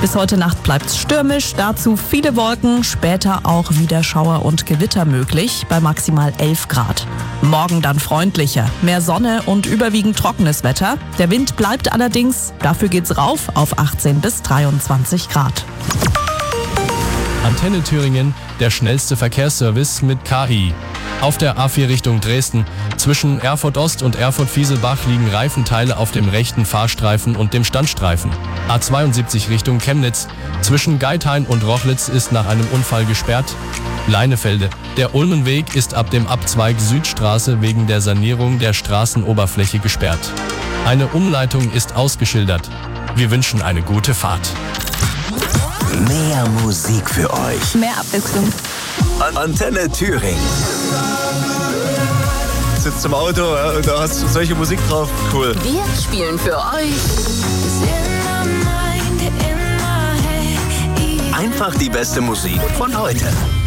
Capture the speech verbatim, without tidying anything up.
Bis heute Nacht bleibt's stürmisch, dazu viele Wolken, später auch wieder Schauer und Gewitter möglich, bei maximal elf Grad. Morgen dann freundlicher, mehr Sonne und überwiegend trockenes Wetter. Der Wind bleibt allerdings, dafür geht's rauf auf achtzehn bis dreiundzwanzig Grad. Antenne Thüringen, der schnellste Verkehrsservice mit K I. Auf der A vier Richtung Dresden. Zwischen Erfurt Ost und Erfurt-Fieselbach liegen Reifenteile auf dem rechten Fahrstreifen und dem Standstreifen. A zweiundsiebzig Richtung Chemnitz. Zwischen Geithain und Rochlitz ist nach einem Unfall gesperrt. Leinefelde. Der Ulmenweg ist ab dem Abzweig Südstraße wegen der Sanierung der Straßenoberfläche gesperrt. Eine Umleitung ist ausgeschildert. Wir wünschen eine gute Fahrt. Mehr Musik für euch. Mehr Abwechslung. Antenne Thüringen. Sitzt im Auto, ja, und da hast du solche Musik drauf. Cool. Wir spielen für euch Einfach die beste Musik von heute.